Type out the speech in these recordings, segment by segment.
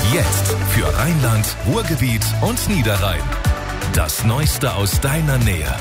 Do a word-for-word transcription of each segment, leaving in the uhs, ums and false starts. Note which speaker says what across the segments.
Speaker 1: Jetzt für Rheinland, Ruhrgebiet und Niederrhein. Das Neueste aus deiner Nähe.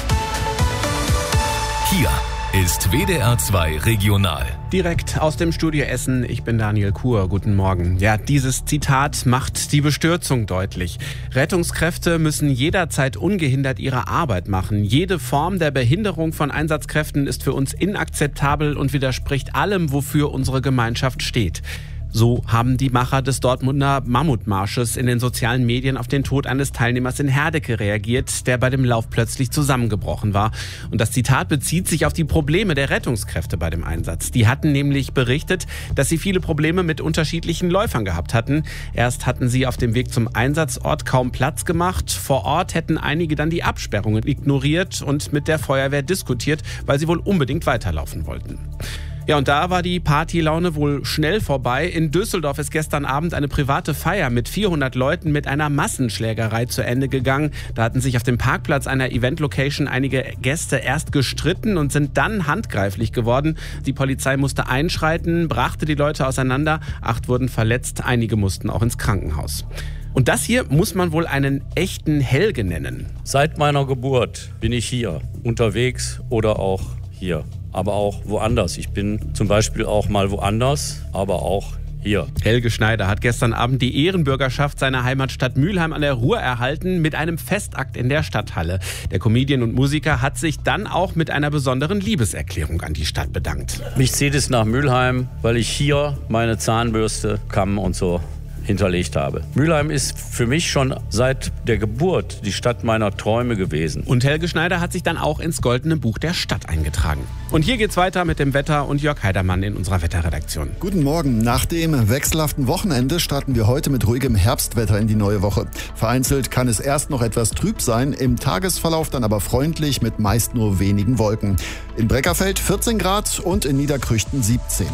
Speaker 1: Hier ist W D R zwei Regional.
Speaker 2: Direkt aus dem Studio Essen, ich bin Daniel Kuhr, guten Morgen. Ja, dieses Zitat macht die Bestürzung deutlich. Rettungskräfte müssen jederzeit ungehindert ihre Arbeit machen. Jede Form der Behinderung von Einsatzkräften ist für uns inakzeptabel und widerspricht allem, wofür unsere Gemeinschaft steht. So haben die Macher des Dortmunder Mammutmarsches in den sozialen Medien auf den Tod eines Teilnehmers in Herdecke reagiert, der bei dem Lauf plötzlich zusammengebrochen war. Und das Zitat bezieht sich auf die Probleme der Rettungskräfte bei dem Einsatz. Die hatten nämlich berichtet, dass sie viele Probleme mit unterschiedlichen Läufern gehabt hatten. Erst hatten sie auf dem Weg zum Einsatzort kaum Platz gemacht. Vor Ort hätten einige dann die Absperrungen ignoriert und mit der Feuerwehr diskutiert, weil sie wohl unbedingt weiterlaufen wollten. Ja, und da war die Partylaune wohl schnell vorbei. In Düsseldorf ist gestern Abend eine private Feier mit vierhundert Leuten mit einer Massenschlägerei zu Ende gegangen. Da hatten sich auf dem Parkplatz einer Event-Location einige Gäste erst gestritten und sind dann handgreiflich geworden. Die Polizei musste einschreiten, brachte die Leute auseinander. Acht wurden verletzt, einige mussten auch ins Krankenhaus. Und das hier muss man wohl einen echten Helden nennen.
Speaker 3: Seit meiner Geburt bin ich hier, unterwegs oder auch hier. Aber auch woanders. Ich bin zum Beispiel auch mal woanders, aber auch hier.
Speaker 2: Helge Schneider hat gestern Abend die Ehrenbürgerschaft seiner Heimatstadt Mülheim an der Ruhr erhalten mit einem Festakt in der Stadthalle. Der Comedian und Musiker hat sich dann auch mit einer besonderen Liebeserklärung an die Stadt bedankt.
Speaker 3: Mich zieht es nach Mülheim, weil ich hier meine Zahnbürste, Kamm und so hinterlegt habe. Mülheim ist für mich schon seit der Geburt die Stadt meiner Träume gewesen.
Speaker 2: Und Helge Schneider hat sich dann auch ins Goldene Buch der Stadt eingetragen. Und hier geht's weiter mit dem Wetter und Jörg Heidermann in unserer Wetterredaktion.
Speaker 4: Guten Morgen. Nach dem wechselhaften Wochenende starten wir heute mit ruhigem Herbstwetter in die neue Woche. Vereinzelt kann es erst noch etwas trüb sein, im Tagesverlauf dann aber freundlich mit meist nur wenigen Wolken. In Breckerfeld vierzehn Grad und in Niederkrüchten siebzehn.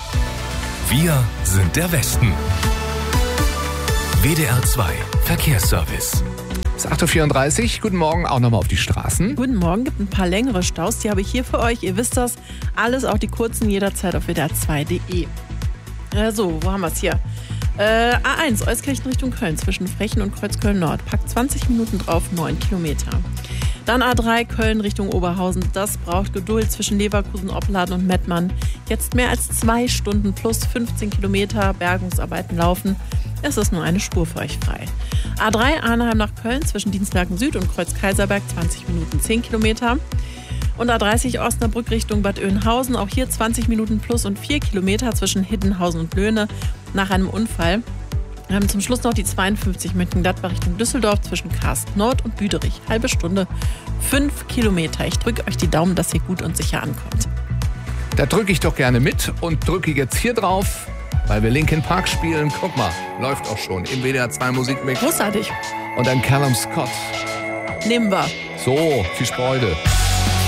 Speaker 1: Wir sind der Westen. W D R zwei Verkehrsservice.
Speaker 5: Es ist acht Uhr vierunddreißig. Guten Morgen auch nochmal auf die Straßen.
Speaker 6: Guten Morgen, gibt ein paar längere Staus, die habe ich hier für euch. Ihr wisst das, alles auch die kurzen jederzeit auf W D R zwei Punkt de. Äh, so, wo haben wir es hier? Äh, A eins, Euskirchen Richtung Köln, zwischen Frechen und Kreuzköln Nord. Packt zwanzig Minuten drauf, neun Kilometer. Dann A drei, Köln Richtung Oberhausen. Das braucht Geduld zwischen Leverkusen, Opladen und Mettmann. Jetzt mehr als zwei Stunden plus fünfzehn Kilometer, Bergungsarbeiten laufen. Es ist nur eine Spur für euch frei. A drei, Arnheim nach Köln, zwischen Dienstlaken Süd und Kreuz-Kaiserberg, zwanzig Minuten, zehn Kilometer. Und A dreißig, Osnabrück Richtung Bad Oeynhausen, auch hier zwanzig Minuten plus und vier Kilometer zwischen Hiddenhausen und Löhne nach einem Unfall. Wir haben zum Schluss noch die zweiundfünfzig Mönchengladbach Richtung Düsseldorf zwischen Karst Nord und Büderich. Halbe Stunde, fünf Kilometer. Ich drücke euch die Daumen, dass ihr gut und sicher ankommt.
Speaker 5: Da drücke ich doch gerne mit und drücke jetzt hier drauf, weil wir Linkin Park spielen. Guck mal, läuft auch schon im W D R zwei Musikmix.
Speaker 6: Großartig.
Speaker 5: Und dann Callum Scott.
Speaker 6: Nehmen wir.
Speaker 5: So, viel Freude.